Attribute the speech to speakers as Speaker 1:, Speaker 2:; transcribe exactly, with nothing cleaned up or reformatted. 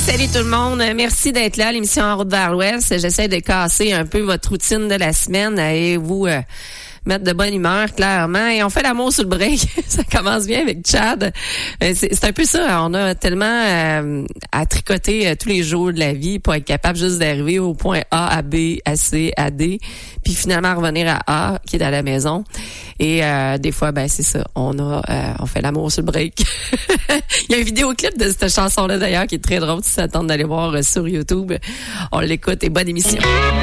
Speaker 1: Salut tout le monde. Merci d'être là à l'émission En route vers l'Ouest. J'essaie de casser un peu votre routine de la semaine et vous euh, mettre de bonne humeur, clairement. Et on fait l'amour sur le break. Ça commence bien avec Chad. C'est, c'est un peu ça. On a tellement euh, à tricoter euh, tous les jours de la vie pour être capable juste d'arriver au point A à B, à C, à D, puis finalement revenir à A, qui est à la maison. Et euh, des fois, ben c'est ça. On a, euh, on fait l'amour sur le break. Il y a un vidéoclip de cette chanson-là d'ailleurs qui est très drôle. Si ça tente d'aller voir euh, sur YouTube, on l'écoute et bonne émission.